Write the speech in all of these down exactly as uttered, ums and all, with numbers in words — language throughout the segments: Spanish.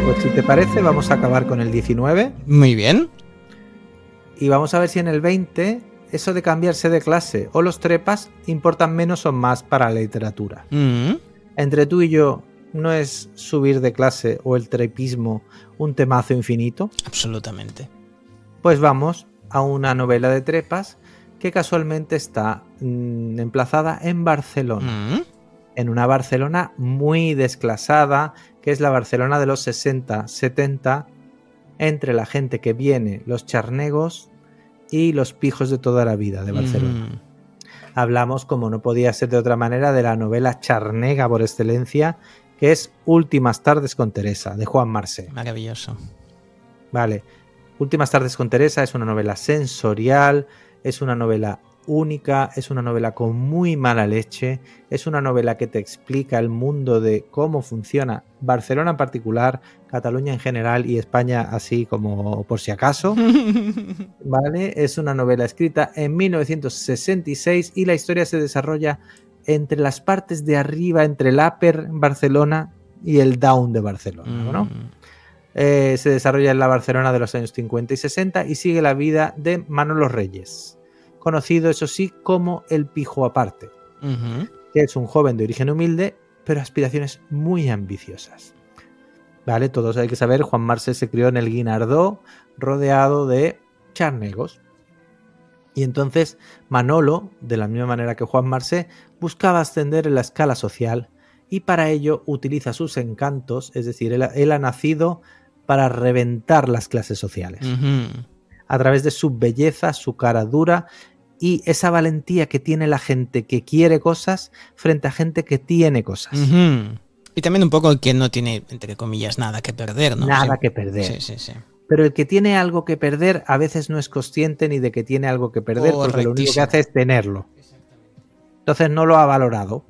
pues si te parece, vamos a acabar con el diecinueve. Muy bien. Y vamos a ver si en el veinte eso de cambiarse de clase o los trepas importan menos o más para la literatura. Mm. Entre tú y yo, ¿no es subir de clase o el trepismo un temazo infinito? Absolutamente. Pues vamos a una novela de trepas que casualmente está mmm, emplazada en Barcelona. Mm. En una Barcelona muy desclasada, que es la Barcelona de los sesenta setenta, entre la gente que viene, los charnegos y los pijos de toda la vida de Barcelona. Mm. Hablamos, como no podía ser de otra manera, de la novela charnega por excelencia, que es Últimas tardes con Teresa, de Juan Marsé. Maravilloso. Vale. Últimas tardes con Teresa es una novela sensorial, es una novela única, es una novela con muy mala leche, es una novela que te explica el mundo de cómo funciona Barcelona en particular, Cataluña en general y España así como por si acaso. Vale, es una novela escrita en mil novecientos sesenta y seis y la historia se desarrolla entre las partes de arriba, entre el upper Barcelona y el down de Barcelona, ¿no? Mm. Eh, se desarrolla en la Barcelona de los años cincuenta y sesenta y sigue la vida de Manolo Reyes, conocido eso sí como el Pijo Aparte, Uh-huh. que es un joven de origen humilde pero aspiraciones muy ambiciosas. Vale, todos hay que saber, Juan Marsé se crió en el Guinardó rodeado de charnegos. Y entonces Manolo, de la misma manera que Juan Marsé, buscaba ascender en la escala social y para ello utiliza sus encantos, es decir, él, él ha nacido para reventar las clases sociales. Uh-huh. A través de su belleza, su cara dura y esa valentía que tiene la gente que quiere cosas frente a gente que tiene cosas. Uh-huh. Y también un poco el que no tiene, entre comillas, nada que perder, ¿no? Nada Sí. que perder. Sí, sí, sí. Pero el que tiene algo que perder a veces no es consciente ni de que tiene algo que perder, porque lo único que hace es tenerlo. Entonces no lo ha valorado.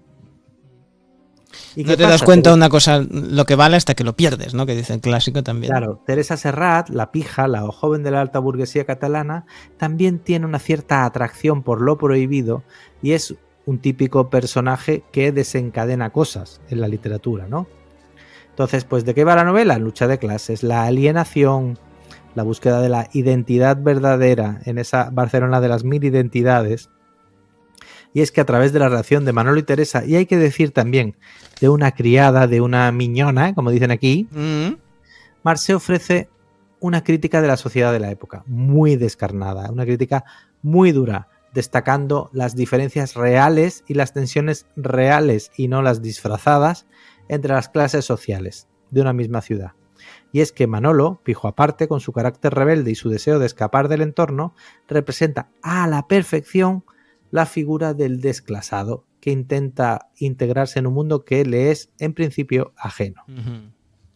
¿Y No qué te das pasa? cuenta una cosa lo que vale hasta que lo pierdes, ¿no? Que dice el clásico también. Claro, Teresa Serrat, la pija, la joven de la alta burguesía catalana, también tiene una cierta atracción por lo prohibido y es un típico personaje que desencadena cosas en la literatura, ¿no? Entonces, pues, ¿de qué va la novela? Lucha de clases, la alienación, la búsqueda de la identidad verdadera en esa Barcelona de las mil identidades. Y es que a través de la relación de Manolo y Teresa, y hay que decir también de una criada, de una miñona, como dicen aquí, Mm. Marsé ofrece una crítica de la sociedad de la época, muy descarnada, una crítica muy dura, destacando las diferencias reales y las tensiones reales y no las disfrazadas entre las clases sociales de una misma ciudad. Y es que Manolo, Pijo Aparte, con su carácter rebelde y su deseo de escapar del entorno, representa a la perfección la figura del desclasado que intenta integrarse en un mundo que le es, en principio, ajeno. Uh-huh.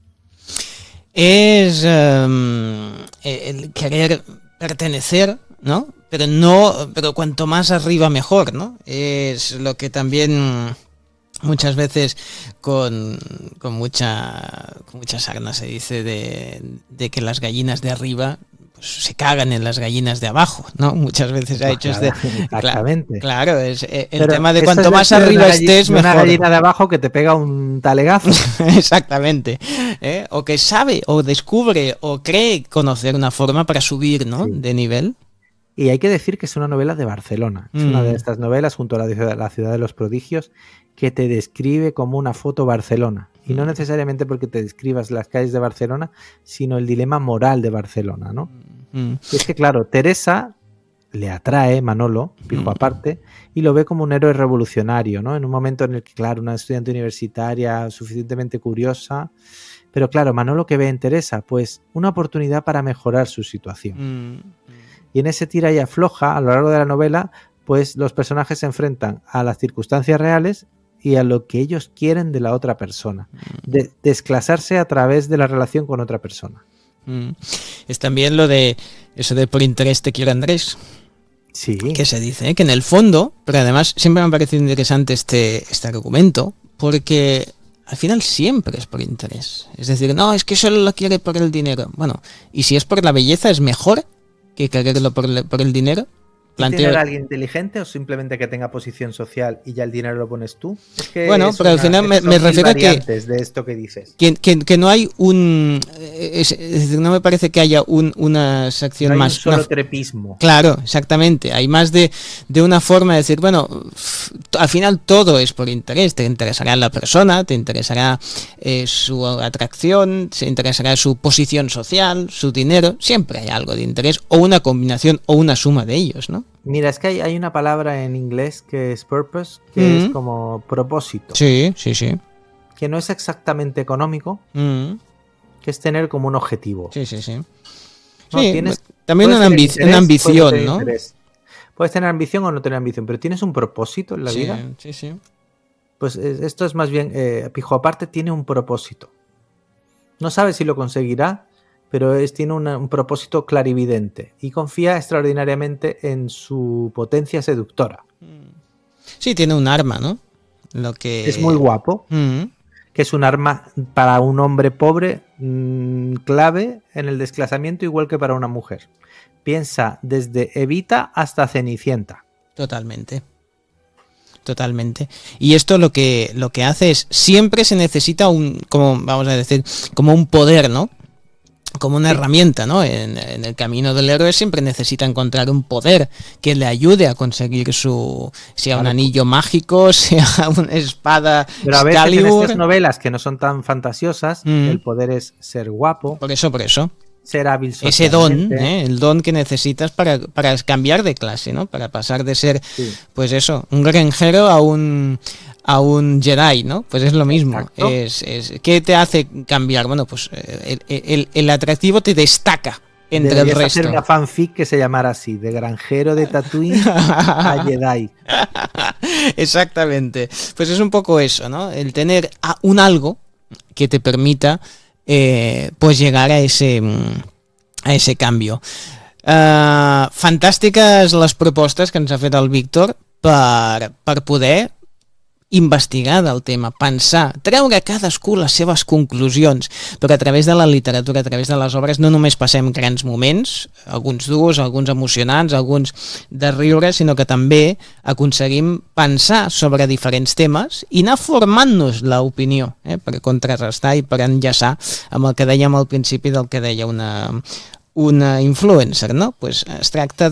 Es um, el querer pertenecer, ¿no? Pero no, pero cuanto más arriba mejor, ¿no? Es lo que también muchas veces con, con mucha con mucha sarna se dice de, de que las gallinas de arriba pues, se cagan en las gallinas de abajo, ¿no? Muchas veces ha hecho este exactamente. Claro, claro, es el Pero tema de eso cuanto es más de arriba una estés, gallina, mejor. Una gallina de abajo que te pega un talegazo. Exactamente. ¿Eh? O que sabe, o descubre, o cree conocer una forma para subir, ¿no? Sí. De nivel. Y hay que decir que es una novela de Barcelona. Es Mm. una de estas novelas, junto a la de la ciudad de los prodigios, que te describe como una foto Barcelona. Y no necesariamente porque te describas las calles de Barcelona, sino el dilema moral de Barcelona, ¿no? Mm. Y es que, claro, Teresa le atrae, Manolo, Pijo Mm. Aparte, y lo ve como un héroe revolucionario, ¿no? En un momento en el que, claro, una estudiante universitaria suficientemente curiosa, pero claro, Manolo, ¿qué ve en Teresa? Pues una oportunidad para mejorar su situación. Mm. Y en ese tira y afloja, a lo largo de la novela, pues los personajes se enfrentan a las circunstancias reales y a lo que ellos quieren de la otra persona. De desclasarse a través de la relación con otra persona. Mm. Es también lo de eso de por interés te quiero Andrés. Sí. Que se dice, ¿eh? Que en el fondo, pero además siempre me ha parecido interesante este, este argumento, porque al final siempre es por interés. Es decir, no, es que solo lo quiere por el dinero. Bueno, y si es por la belleza, es mejor que quererlo por el, por el dinero. planteo... ¿Tener a alguien inteligente o simplemente que tenga posición social y ya el dinero lo pones tú? Es que bueno, es pero una, al final me, me refiero a que... de esto que dices. Que, que, que no hay un... Es, es decir, no me parece que haya un, una sección no hay más... un solo una, trepismo. Claro, exactamente. Hay más de, de una forma de decir, bueno, al final todo es por interés. Te interesará la persona, te interesará eh, su atracción, te interesará su posición social, su dinero. Siempre hay algo de interés o una combinación o una suma de ellos, ¿no? Mira, es que hay, hay una palabra en inglés que es purpose, que mm. es como propósito. Sí, sí, sí. Que no es exactamente económico, mm. que es tener como un objetivo. Sí, sí, sí. No, sí tienes, también una, ambi interés, una ambición, puedes ¿no? Interés. Puedes tener ambición o no tener ambición, pero tienes un propósito en la sí, vida. Sí, sí. Pues esto es más bien, eh, Pijo Aparte tiene un propósito. No sabe si lo conseguirá, pero es, tiene una, un propósito clarividente y confía extraordinariamente en su potencia seductora. Sí, tiene un arma, ¿no? Lo que... Es muy guapo, mm. que es un arma para un hombre pobre mmm, clave en el desclasamiento, igual que para una mujer. Piensa desde Evita hasta Cenicienta. Totalmente. Totalmente. Y esto lo que, lo que hace es, siempre se necesita un, como vamos a decir, como un poder, ¿no? Como una sí. herramienta, ¿no? En, en el camino del héroe siempre necesita encontrar un poder que le ayude a conseguir su, sea claro. un anillo mágico, sea una espada. Pero a veces Excalibur. En estas novelas que no son tan fantasiosas, mm. el poder es ser guapo. Por eso, por eso. Ser hábil ese don, ¿eh? El don que necesitas para, para cambiar de clase, ¿no? Para pasar de ser, sí. pues eso, un granjero a un a un Jedi, ¿no? Pues es lo mismo. Es, es, ¿qué te hace cambiar? Bueno, pues el, el, el atractivo te destaca entre Deberías el resto. hacer una fanfic que se llamara así, de granjero de Tatooine a Jedi. Exactamente. Pues es un poco eso, ¿no? El tener un algo que te permita Eh, pues llegar a ese a ese canvi. Uh, fantàstiques les propostes que ens ha fet el Víctor per, per poder investigar del tema, pensar, treure cadascú les seves conclusions, però a través de la literatura, a través de les obres, no només passem grans moments, alguns durs, alguns emocionants, alguns de riure, sinó que també aconseguim pensar sobre diferents temes i anar formant-nos l'opinió, eh, per contrarrestar i per enllaçar amb el que dèiem al principi del que deia una, una influencer, no? Pues es tracta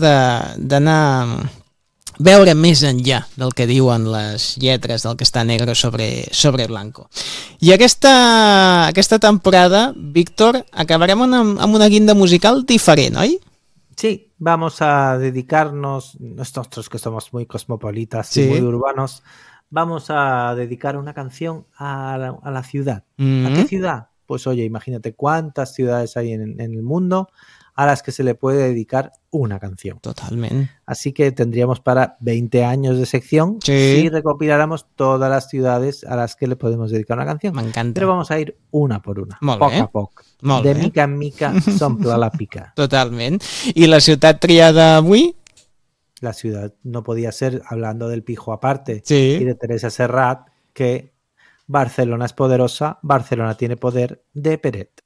d'anar veure més enllà del que diuen les lletres del que està negre sobre, sobre blanco. I aquesta, aquesta temporada, Víctor, acabarem amb, amb una guinda musical diferent, oi? Sí, vamos a dedicarnos, nosotros que somos muy cosmopolitas sí. y muy urbanos, vamos a dedicar una canción a la, a la ciudad. Mm-hmm. ¿A qué ciudad? Pues oye, imagínate cuántas ciudades hay en, en el mundo a las que se le puede dedicar una canción. Totalmente. Así que tendríamos para veinte años de sección sí. si recopiláramos todas las ciudades a las que le podemos dedicar una canción. Me encanta. Pero vamos a ir una por una, Molt poc bé. a poc. Molt de bé. mica en mica s'omple la pica. Totalment. I la ciutat triada avui? La ciudad no podía ser, hablando del Pijo Aparte sí. y de Teresa Serrat, que Barcelona es poderosa, Barcelona tiene poder, de Peret.